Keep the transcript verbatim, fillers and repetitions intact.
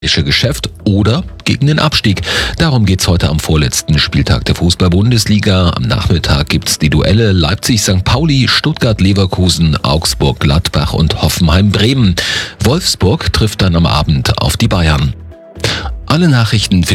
Geschäft oder gegen den Abstieg. Darum geht's heute am vorletzten Spieltag der Fußball-Bundesliga. Am Nachmittag gibt's die Duelle Leipzig Sankt Pauli, Stuttgart-Leverkusen, Augsburg-Gladbach und Hoffenheim-Bremen. Wolfsburg trifft dann am Abend auf die Bayern. Alle Nachrichten